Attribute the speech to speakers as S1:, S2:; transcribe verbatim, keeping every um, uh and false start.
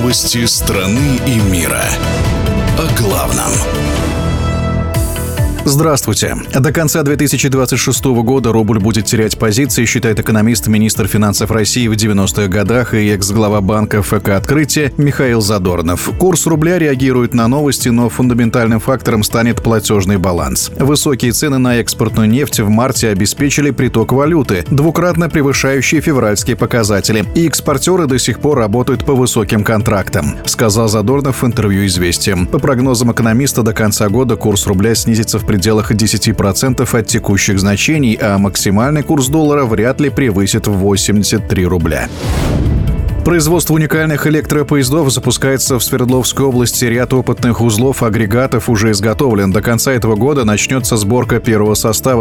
S1: Новости страны и мира. О главном.
S2: Здравствуйте. До конца две тысячи двадцать шестого года рубль будет терять позиции, считает экономист, министр финансов России в девяностых годах и экс-глава банка ФК «Открытие» Михаил Задорнов. Курс рубля реагирует на новости, но фундаментальным фактором станет платежный баланс. Высокие цены на экспортную нефть в марте обеспечили приток валюты, двукратно превышающий февральские показатели, и экспортеры до сих пор работают по высоким контрактам, сказал Задорнов в интервью «Известиям». По прогнозам экономиста, до конца года курс рубля снизится в пределах десять процентов от текущих значений, а максимальный курс доллара вряд ли превысит восемьдесят три рубля. Производство уникальных электропоездов запускается в Свердловской области. Ряд опытных узлов, агрегатов уже изготовлен. До конца этого года начнется сборка первого состава